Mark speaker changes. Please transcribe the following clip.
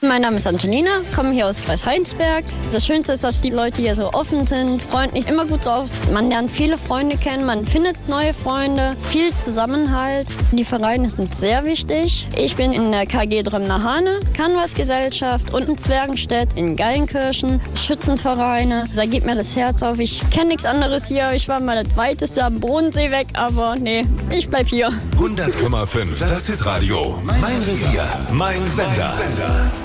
Speaker 1: Mein Name ist Angelina, komme hier aus Kreis Heinsberg. Das Schönste ist, dass die Leute hier so offen sind, freundlich, immer gut drauf. Man lernt viele Freunde kennen, man findet neue Freunde, viel Zusammenhalt. Die Vereine sind sehr wichtig. Ich bin in der KG Drömner-Hane, Karnevalsgesellschaft und in Zwergenstedt, in Geilenkirchen, Schützenvereine. Da geht mir das Herz auf. Ich kenne nichts anderes hier. Ich war mal das weiteste am Bodensee weg, aber nee, ich bleib hier.
Speaker 2: 100,5, das Hitradio. Mein Revier, mein Sender.